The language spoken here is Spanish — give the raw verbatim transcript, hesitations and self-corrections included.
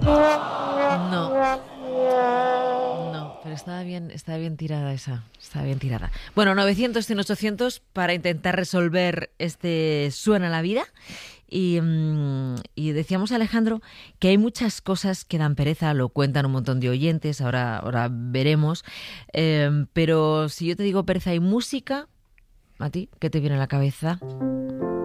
No, no, pero estaba bien, estaba bien tirada esa, estaba bien tirada. Bueno, novecientos, cien, ochocientos para intentar resolver este Suena la vida. Y, mm, y decíamos, Alejandro, que hay muchas cosas que dan pereza, lo cuentan un montón de oyentes, ahora, ahora veremos. Eh, pero si yo te digo pereza y música, ¿a ti qué te viene a la cabeza?